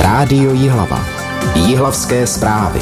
Rádio Jihlava. Jihlavské zprávy.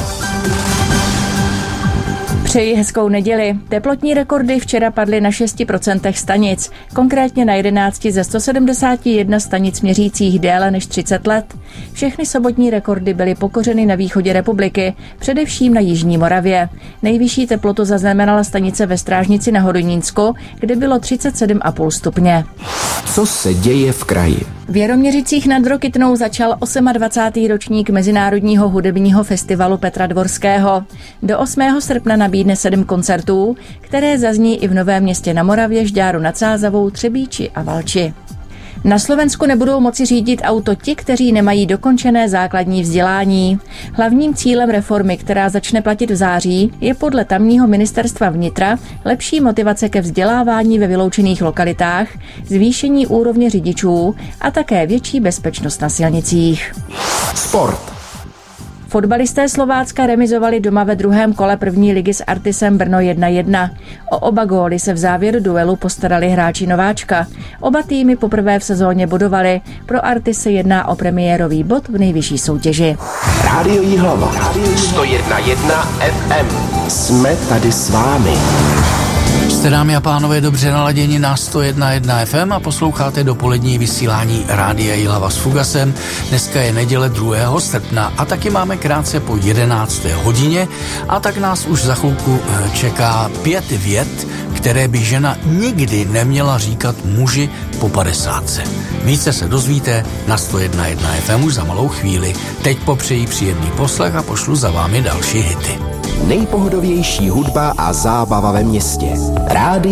Přeji hezkou neděli. Teplotní rekordy včera padly na 6% stanic, konkrétně na 11 ze 171 stanic měřících déle než 30 let. Všechny sobotní rekordy byly pokořeny na východě republiky, především na jižní Moravě. Nejvyšší teplotu zaznamenala stanice ve Strážnici na Hodonínsku, kde bylo 37,5 stupně. Co se děje v kraji? V Jaroměřicích nad Rokytnou začal 28. ročník Mezinárodního hudebního festivalu Petra Dvorského. Do 8. srpna nabídne 7 koncertů, které zazní i v Novém Městě na Moravě, Žďáru nad Sázavou, Třebíči a Valči. Na Slovensku nebudou moci řídit auto ti, kteří nemají dokončené základní vzdělání. Hlavním cílem reformy, která začne platit v září, je podle tamního ministerstva vnitra lepší motivace ke vzdělávání ve vyloučených lokalitách, zvýšení úrovně řidičů a také větší bezpečnost na silnicích. Sport. Fotbalisté Slovácka remizovali doma ve druhém kole první ligy s Artisem Brno 1-1. O oba góly se v závěru duelu postarali hráči nováčka. Oba týmy poprvé v sezóně bodovali. Pro Artis se jedná o premiérový bod v nejvyšší soutěži. Rádio Jihlava. 101,1 FM. Jsme tady s vámi. Jste, dámy a pánové, dobře naladěni na 101,1 FM a posloucháte dopolední vysílání Rádia Jihlava s Fugasem. Dneska je neděle 2. srpna a taky máme krátce po 11. hodině a tak nás už za chvilku čeká 5 vět, které by žena nikdy neměla říkat muži po 50. Více se dozvíte na 101,1 FM už za malou chvíli. Teď popřeji příjemný poslech a pošlu za vámi další hity. Nejpohodovější hudba a zábava ve městě. Rádio